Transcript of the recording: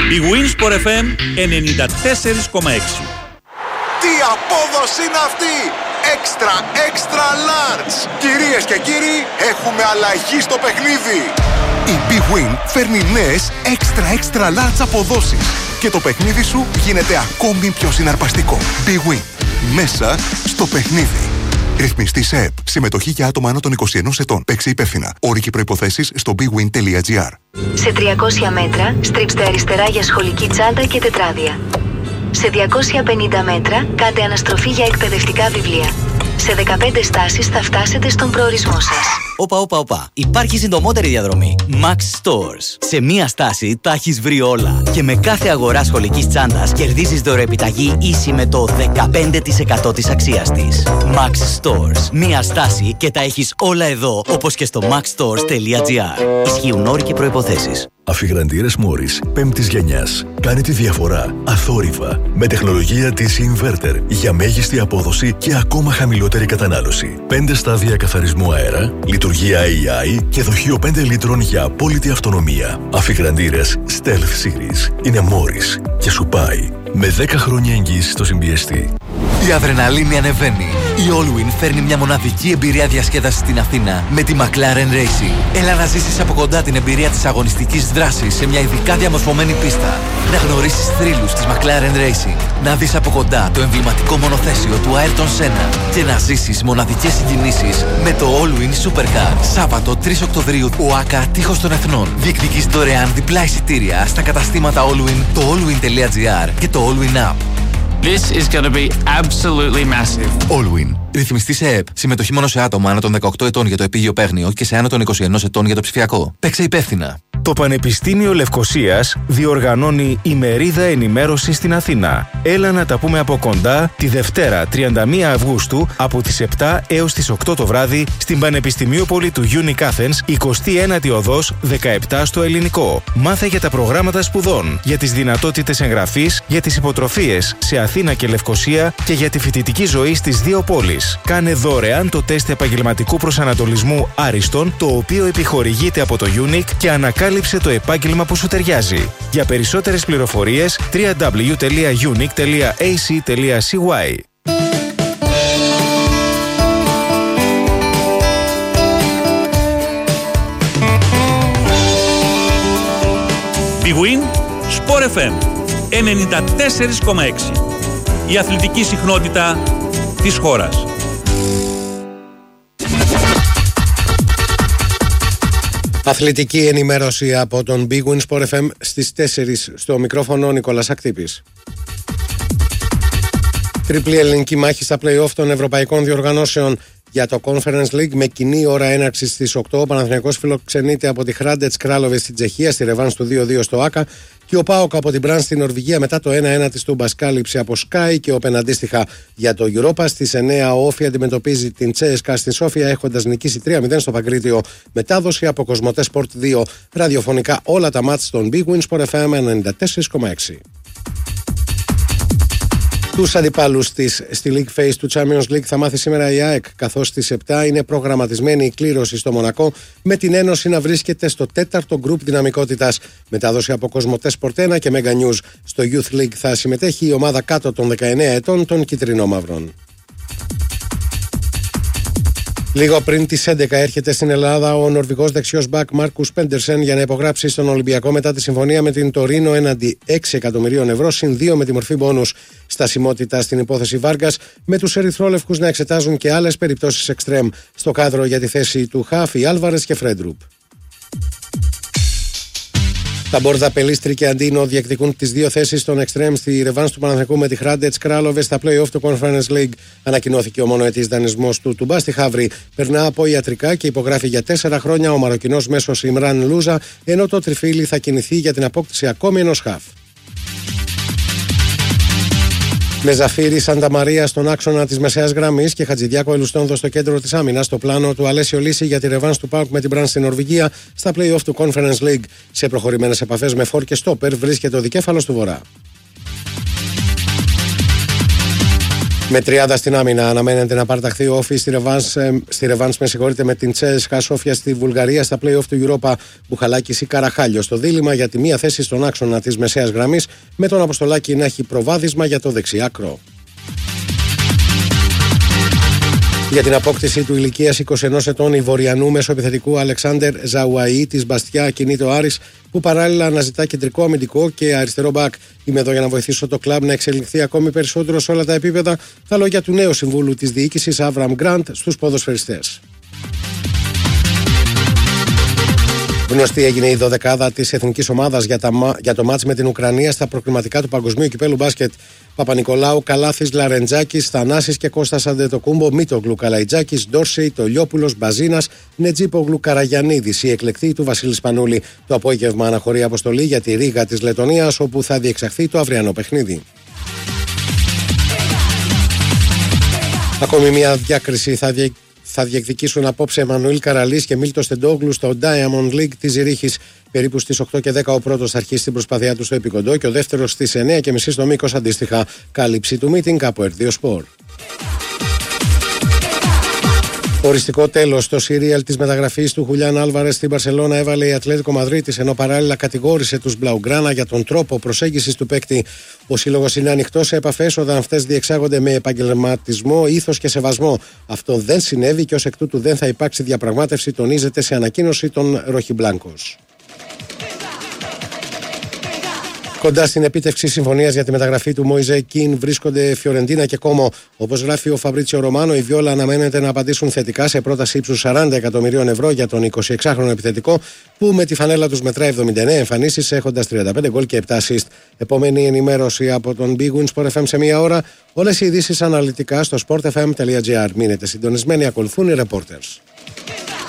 Η Winsport FM 94,6. Τι απόδοση είναι αυτή! Extra large! Κυρίες και κύριοι, έχουμε αλλαγή στο παιχνίδι! Η Big Win φέρνει νέες extra large αποδόσεις και το παιχνίδι σου γίνεται ακόμη πιο συναρπαστικό. Big Win. Μέσα στο παιχνίδι. Ρυθμιστή σε ΕΠ. Συμμετοχή για άτομα άνω των 21 ετών. Παίξε υπεύθυνα. Όροι και προϋποθέσεις στο bigwin.gr. Σε 300 μέτρα, στρίψτε αριστερά για σχολική τσάντα και τετράδια. Σε 250 μέτρα, κάντε αναστροφή για εκπαιδευτικά βιβλία. Σε 15 στάσεις θα φτάσετε στον προορισμό σας. Όπα. Υπάρχει συντομότερη διαδρομή. Max Stores. Σε μία στάση τα έχεις βρει όλα. Και με κάθε αγορά σχολικής τσάντας κερδίζεις δωρεοεπιταγή ίση με το 15% της αξίας της. Max Stores. Μία στάση και τα έχεις όλα εδώ, όπως και στο maxstores.gr. Ισχύουν όροι και προϋποθέσεις. Αφιγραντήρες Morris 5ης γενιάς. Κάνε τη διαφορά αθόρυβα με τεχνολογία TC Inverter για μέγιστη απόδοση και ακόμα χαμηλότερη κατανάλωση. 5 στάδια καθαρισμού αέρα, λειτουργία AI και δοχείο 5 λίτρων για απόλυτη αυτονομία. Αφιγραντήρες Stealth Series είναι Morris και σου πάει με 10 χρόνια εγγύηση στο συμπιεστή. Η αδρεναλίνη ανεβαίνει. Η Allwin φέρνει μια μοναδική εμπειρία διασκέδασης στην Αθήνα με τη McLaren Racing. Έλα να ζήσεις από κοντά την εμπειρία της αγωνιστικής δράσης σε μια ειδικά διαμορφωμένη πίστα. Να γνωρίσεις θρύλους της McLaren Racing. Να δεις από κοντά το εμβληματικό μονοθέσιο του Ayrton Senna. Και να ζήσεις μοναδικές συγκινήσεις με το Allwin Supercar. Σάββατο 3 Οκτωβρίου, ΟΑΚΑ Τείχος των Εθνών. Διεκδικείς δωρεάν διπλά εισιτήρια στα καταστήματα Allwin, το allwin.gr και το Allwin App. This is going to be absolutely massive. Allwin. Ρυθμιστή σε ΕΠ. Συμμετοχή μόνο σε άτομα άνω των 18 ετών για το επίγειο παίγνιο και σε άνω των 21 ετών για το ψηφιακό. Παίξε υπεύθυνα. Το Πανεπιστήμιο Λευκωσίας διοργανώνει ημερίδα ενημέρωση στην Αθήνα. Έλα να τα πούμε από κοντά τη Δευτέρα 31 Αυγούστου από τις 7 έως τις 8 το βράδυ στην Πανεπιστημιούπολη του Unic Athens, 29η οδός 17 στο Ελληνικό. Μάθε για τα προγράμματα σπουδών, για τις δυνατότητες εγγραφής, για τις υποτροφίες σε Αθήνα και Λευκωσία και για τη φοιτητική ζωή στις δύο πόλεις. Κάνε δωρεάν το τεστ επαγγελματικού προσανατολισμού Άριστον, το οποίο επιχορηγείται από το Unic και ανακάλυψε το επάγγελμα που σου ταιριάζει. Για περισσότερες πληροφορίες www.unic.ac.cy. Big Win Sport FM 94,6. Η αθλητική συχνότητα της χώρας. Αθλητική ενημέρωση από τον Big Win Sport FM στις 4 στο μικρόφωνο Νικόλας Ακτύπης. Τριπλή ελληνική μάχη στα play-off των ευρωπαϊκών διοργανώσεων για το Conference League με κοινή ώρα έναρξης στις 8. Ο Παναθηναϊκός φιλοξενείται από τη Hrádec Králové στην Τσεχία στη ρεβάνς του 2-2 στο ΆΚΑ και ο ΠΑΟΚ από την Μπραντ στην Νορβηγία μετά το 1-1 της Τούμπας κάλυψε από Sky και Open αντίστοιχα για το Europa. Στις 9 ο Όφη αντιμετωπίζει την Τσέσκα στην Σόφια έχοντας νικήσει 3-0 στο Παγκρίτιο. Μετάδοση από Κοσμοτέ Sport 2 ραδιοφωνικά όλα τα μάτς στον Big Win Sport FM 94,6. Τους αντιπάλους της στη League Phase του Champions League θα μάθει σήμερα η ΑΕΚ, καθώς στις 7 είναι προγραμματισμένη η κλήρωση στο Μονακό με την Ένωση να βρίσκεται στο 4ο γκρουπ δυναμικότητας. Μετάδοση από Κοσμοτέ Sport 1 και Mega News. Στο Youth League θα συμμετέχει η ομάδα κάτω των 19 ετών των Κιτρινόμαυρων. Λίγο πριν τις 11 έρχεται στην Ελλάδα ο Νορβηγός δεξιός μπακ Μάρκους Πέντερσεν για να υπογράψει στον Ολυμπιακό μετά τη συμφωνία με την Τωρίνο έναντι 6 εκατομμυρίων ευρώ συν 2 με τη μορφή μπόνους. Στασιμότητα στην υπόθεση Βάργκας, με τους ερυθρόλευκους να εξετάζουν και άλλες περιπτώσεις εξτρέμ. Στο κάδρο για τη θέση του Χαφ, οι Άλβαρες και Φρέντρουπ. Τα Μπόρδα Πελίστρη και Αντίνο διεκδικούν τις δύο θέσεις των εξτρέμ στη ρεβάνς του Παναθηναϊκού με τη Hrádec Králové στα play-off του Conference League. Ανακοινώθηκε ο μονοετής δανεισμός του Τουμπά στη Χαύρη. Περνά από ιατρικά και υπογράφει για 4 χρόνια ο Μαροκινός μέσος Ιμράν Λούζα, ενώ το τριφύλι θα κινηθεί για την απόκτηση ακόμη ενός χαφ. Με Ζαφύρι Σάντα Μαρία στον άξονα της μεσαίας γραμμής και Χατζηδιάκο Ελουστόνδο στο κέντρο της άμυνας, στο πλάνο του Αλέσιο Λύση για τη ρεβάνς του ΠΑΟΚ με την Μπραντ στην Νορβηγία στα play-off του Conference League. Σε προχωρημένες επαφές με φόρ και στόπερ βρίσκεται ο δικέφαλος του Βορρά. Με 30 στην άμυνα αναμένεται να παραταχθεί ο Όφη στη ρεβάνς με την CSKA Σόφια στη Βουλγαρία στα play-off του Europa Μπουχαλάκης ή Καραχάλιο. Στο δίλημμα για τη μία θέση στον άξονα της μεσαίας γραμμής, με τον Αποστολάκη να έχει προβάδισμα για το δεξιάκρο. Για την απόκτηση του ηλικίας 21 ετών Ivoriανού μεσοεπιθετικού Αλεξάνδερ Ζαουαΐ της Μπαστιά κινείται ο Άρης, που παράλληλα αναζητά κεντρικό αμυντικό και αριστερό μπακ. Είμαι εδώ για να βοηθήσω το κλαμπ να εξελιχθεί ακόμη περισσότερο σε όλα τα επίπεδα. Τα λόγια του νέου συμβούλου της διοίκησης Άβραμ Γκραντ στους ποδοσφαιριστές. Γνωστή έγινε η δωδεκάδα της εθνικής ομάδας για το μάτς με την Ουκρανία στα προκριματικά του Παγκοσμίου Κυπέλλου Μπάσκετ. Παπα-Νικολάου, Καλάθης, Λαρεντζάκης, Θανάσης και Κώστας Αντετοκούμπο, Μίτογλου, Καλαϊτζάκης, Ντόρσεϊ, Τολιόπουλος, Μπαζίνας, Νετζίπογλου, Καραγιαννίδης, η εκλεκτή του Βασίλη Σπανούλη. Το απόγευμα αναχωρεί αποστολή για τη Ρήγα της Λετωνίας, όπου θα διεξαχθεί το αυριανό παιχνίδι. Ακόμη μια διάκριση θα διεκδικήσουν απόψε Εμμανουήλ Καραλής και Μίλτο Στεντόγλου στο Diamond League της Ζηρίχης. Περίπου στις 8 και 10 ο πρώτος θα αρχίσει την προσπάθειά του στο Επικοντό και ο δεύτερος στις 9:30 στο Μήκος αντίστοιχα. Κάλυψη του meeting από R2 Sport. Οριστικό τέλος στο σύριαλ της μεταγραφής του Χουλιάν Άλβαρες στην Μπαρσελόνα έβαλε η Ατλέτικο Μαδρίτης, ενώ παράλληλα κατηγόρησε τους Μπλαουγκράνα για τον τρόπο προσέγγισης του παίκτη. Ο σύλλογος είναι ανοιχτός σε επαφές όταν αυτές διεξάγονται με επαγγελματισμό, ήθος και σεβασμό. Αυτό δεν συνέβη και ως εκ τούτου δεν θα υπάρξει διαπραγμάτευση, τονίζεται σε ανακοίνωση των Ροχιμπλάνκος. Κοντά στην επίτευξη συμφωνίας για τη μεταγραφή του Μωιζέ Κιν βρίσκονται Φιωρεντίνα και Κόμο. Όπως γράφει ο Φαμπρίτσιο Ρωμάνο, οι Βιόλα αναμένεται να απαντήσουν θετικά σε πρόταση ύψους 40 εκατομμυρίων ευρώ για τον 26χρονο επιθετικό, που με τη φανέλα τους μετρά 79 εμφανίσεις, έχοντας 35 γκολ και 7 assist. Επόμενη ενημέρωση από τον Big Win Sport FM σε μία ώρα. Όλες οι ειδήσεις αναλυτικά στο sportfm.gr. Μείνετε συντονισμένοι, ακολουθούν οι reporters.